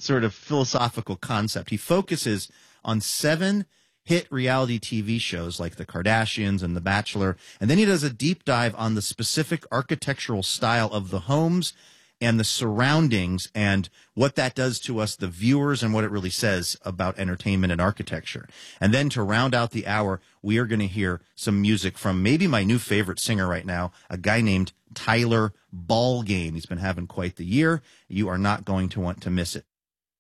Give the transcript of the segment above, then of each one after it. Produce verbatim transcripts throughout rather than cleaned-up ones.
sort of philosophical concept. He focuses on seven hit reality T V shows like The Kardashians and The Bachelor, and then he does a deep dive on the specific architectural style of the homes and the surroundings and what that does to us, the viewers, and what it really says about entertainment and architecture. And then to round out the hour, we are going to hear some music from maybe my new favorite singer right now, a guy named Tyler Ballgame. He's been having quite the year. You are not going to want to miss it.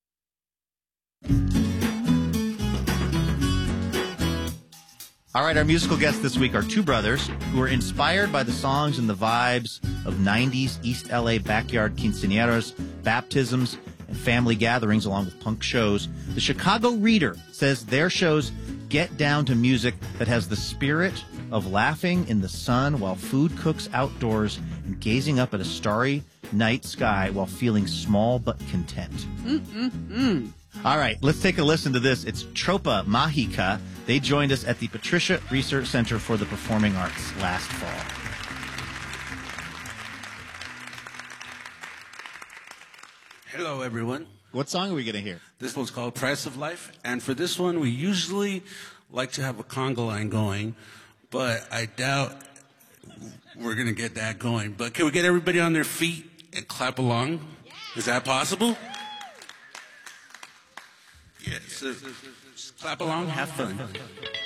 All right, our musical guests this week are two brothers who are inspired by the songs and the vibes of nineties East L A backyard quinceañeras, baptisms, and family gatherings along with punk shows. The Chicago Reader says their shows get down to music that has the spirit of laughing in the sun while food cooks outdoors and gazing up at a starry night sky while feeling small but content. Mm-mm-mm. All right, let's take a listen to this. It's Tropa Mágica. They joined us at the Patricia Research Center for the Performing Arts last fall. Hello, everyone. What song are we going to hear? This one's called Price of Life. And for this one, we usually like to have a conga line going, but I doubt we're going to get that going. But can we get everybody on their feet and clap along? Is that possible? Yeah, so just clap along, have fun.